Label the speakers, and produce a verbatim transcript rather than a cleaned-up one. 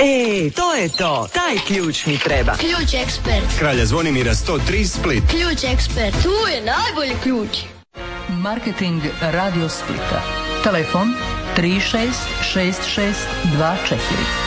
Speaker 1: E, to je to. Taj ključ mi treba.
Speaker 2: Ključ ekspert.
Speaker 3: Kralja Zvonimira sto tri Split.
Speaker 2: Ključ ekspert. Tu je najbolji ključ.
Speaker 4: Marketing Radio Splita. Telefon tri šest šest šest dva četiri.